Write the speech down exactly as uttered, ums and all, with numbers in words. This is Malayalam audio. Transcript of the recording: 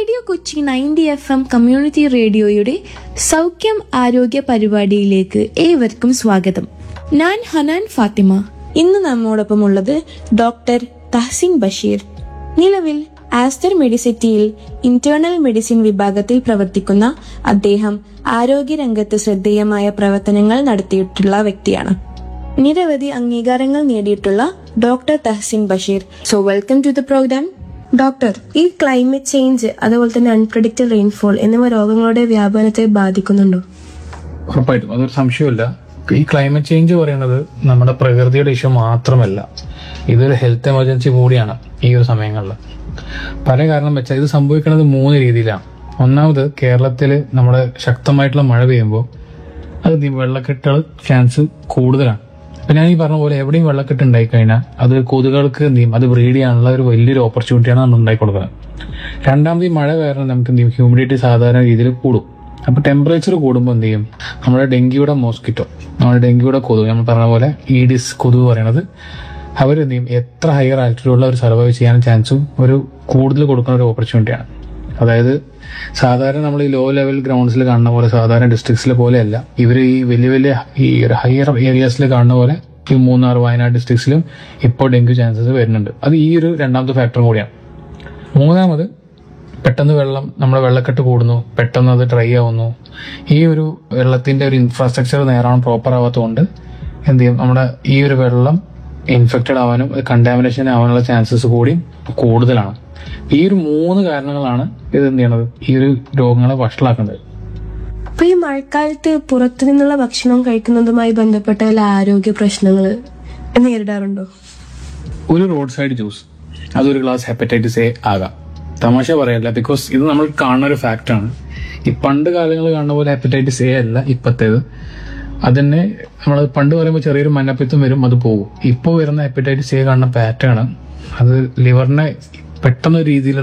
Radio Kochi ninety F M community റേഡിയോയുടെ സൗഖ്യം ആരോഗ്യ പരിപാടിയിലേക്ക് ഏവർക്കും സ്വാഗതം. ഞാൻ ഹനാൻ ഫാത്തിമ. ഇന്ന് നമ്മോടൊപ്പം ഉള്ളത് ഡോക്ടർ തഹസിൻ ബഷീർ. നിലവിൽ ആസ്റ്റർ മെഡിസിറ്റിയിൽ ഇന്റേണൽ മെഡിസിൻ വിഭാഗത്തിൽ പ്രവർത്തിക്കുന്ന അദ്ദേഹം ആരോഗ്യരംഗത്ത് ശ്രദ്ധേയമായ പ്രവർത്തനങ്ങൾ നടത്തിയിട്ടുള്ള വ്യക്തിയാണ്. നിരവധി അംഗീകാരങ്ങൾ നേടിയിട്ടുള്ള doctor Tahsin Basheer. So welcome to the programme. Doctor, ഈ ക്ലൈമറ്റ് ചേഞ്ച് അതുപോലെ തന്നെ അൺപ്രഡിക്റ്റഡ് റെയിൻഫോൾ എന്നിവ രോഗങ്ങളുടെ വ്യാപനത്തെ ബാധിക്കുന്നുണ്ടോ? ഉറപ്പായിട്ടും, അതൊരു സംശയമില്ല. ഈ ക്ലൈമറ്റ് ചേഞ്ച് പറയുന്നത് നമ്മുടെ പ്രകൃതിയുടെ ഇഷ്യൂ മാത്രമല്ല, ഇതൊരു ഹെൽത്ത് എമർജൻസി കൂടിയാണ്. ഈ ഒരു സമയങ്ങളിൽ പല കാരണം വെച്ചാൽ ഇത് സംഭവിക്കുന്നത് മൂന്ന് രീതിയിലാണ്. ഒന്നാമത്, കേരളത്തിൽ നമ്മുടെ ശക്തമായിട്ടുള്ള മഴ പെയ്യുമ്പോൾ അത് വെള്ളക്കെട്ടുകൾ ചാൻസ് കൂടുതലാണ്. അപ്പൊ ഞാൻ ഈ പറഞ്ഞ പോലെ എവിടെയും വെള്ളക്കെട്ട് ഉണ്ടായി കഴിഞ്ഞാൽ അത് കൊതുകൾക്ക് എന്ത് ചെയ്യും, അത് ബ്രീഡ് ചെയ്യാനുള്ള ഒരു വലിയൊരു ഓപ്പർച്യൂണിറ്റിയാണ് നമ്മൾ ഉണ്ടാക്കി കൊടുക്കുന്നത്. രണ്ടാമത്, ഈ മഴ കാരണം നമുക്ക് എന്ത് ചെയ്യും, ഹ്യൂമിഡിറ്റി സാധാരണ രീതിയിൽ കൂടും. അപ്പൊ ടെമ്പറേച്ചർ കൂടുമ്പോൾ എന്ത് ചെയ്യും, നമ്മുടെ ഡെങ്കിയുടെ മോസ്കിറ്റോ, നമ്മുടെ ഡെങ്കിയുടെ കൊതുക്, നമ്മൾ പറഞ്ഞ പോലെ ഈഡിസ് കൊതുക് പറയണത്, അവരെന്ത് ചെയ്യും, എത്ര ഹയർ ആൾട്ടിറ്റ്യൂഡിൽ അവർ സർവൈവ് ചെയ്യാൻ ചാൻസും ഒരു കൂടുതൽ കൊടുക്കുന്ന ഒരു ഓപ്പർച്യൂണിറ്റിയാണ്. അതായത് സാധാരണ നമ്മൾ ഈ ലോ ലെവൽ ഗ്രൗണ്ട്സിൽ കാണുന്ന പോലെ, സാധാരണ ഡിസ്ട്രിക്ട്സിലെ പോലെയല്ല ഇവർ ഈ വലിയ വലിയ ഈ ഹയർ ഏരിയാസിൽ കാണുന്ന പോലെ ഈ മൂന്നാർ, വയനാട് ഡിസ്ട്രിക്ട്സിലും ഇപ്പോൾ ഡെങ്കു ചാൻസസ് വരുന്നുണ്ട്. അത് ഈ ഒരു രണ്ടാമത്തെ ഫാക്ടറും കൂടിയാണ്. മൂന്നാമത്, പെട്ടെന്ന് വെള്ളം നമ്മുടെ വെള്ളക്കെട്ട് കൂടുന്നു, പെട്ടെന്ന് അത് ഡ്രൈ ആവുന്നു. ഈ ഒരു വെള്ളത്തിന്റെ ഒരു ഇൻഫ്രാസ്ട്രക്ചർ നേരാണ് പ്രോപ്പർ ആവാത്തതുകൊണ്ട് എന്ത് ചെയ്യും, നമ്മുടെ ഈ ഒരു വെള്ളം ഇൻഫെക്റ്റഡ് ആവാനും കണ്ടാമിനേഷൻ ആവാനുള്ള ചാൻസസ് കൂടി കൂടുതലാണ്. ഈ ഒരു മൂന്ന് കാരണങ്ങളാണ് ഇത് എന്ത് ചെയ്യണത്, ഈ ഒരു രോഗങ്ങളെ വഷളാക്കുന്നത്. അപ്പൊ ഈ മഴക്കാലത്ത് പുറത്തു നിന്നുള്ള ഭക്ഷണം കഴിക്കുന്നതുമായി ബന്ധപ്പെട്ട വല്ല ആരോഗ്യ പ്രശ്നങ്ങൾ നേരിടാറുണ്ടോ? ഒരു റോഡ് സൈഡ് ജ്യൂസ്, അതൊരു ഗ്ലാസ് ഹെപ്പറ്റൈറ്റിസ് എ ആകാം. തമാശ പറയല്ല, ബിക്കോസ് ഇത് നമ്മൾ കാണുന്ന ഒരു ഫാക്റ്റാണ്. ഈ പണ്ട് കാലങ്ങൾ കാണുന്ന പോലെ ഹെപ്പറ്റൈറ്റിസ് എ അല്ല ഇപ്പത്തേത്. അതന്നെ നമ്മൾ പണ്ട് പറയുമ്പോൾ ചെറിയൊരു മഞ്ഞപ്പിത്തം വരും, അത് പോകും. ഇപ്പോൾ വരുന്ന ഹെപ്പറ്റൈറ്റിസ് എ കാണുന്ന പാറ്റേൺ അത് ലിവറിനെ പെട്ടെന്ന് രീതിയിൽ